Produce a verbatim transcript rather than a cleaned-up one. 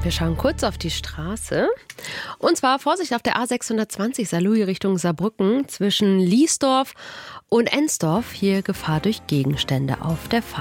Wir schauen kurz auf die Straße. Und zwar Vorsicht auf der A sechshundertzwanzig Saarlouis Richtung Saarbrücken zwischen Liesdorf und Ensdorf. Hier Gefahr durch Gegenstände auf der Fahrt.